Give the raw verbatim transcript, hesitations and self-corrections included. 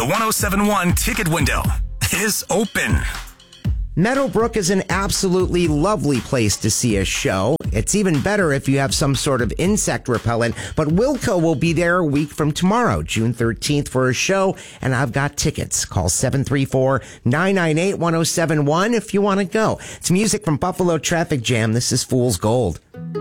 The one oh seven point one ticket window is open. Meadowbrook is an absolutely lovely place to see a show. It's even better if you have some sort of insect repellent, but Wilco will be there a week from tomorrow, June thirteenth, for a show, and I've got tickets. Call seven three four, nine nine eight, one oh seven one if you want to go. It's music from Buffalo Traffic Jam. This is Fool's Gold.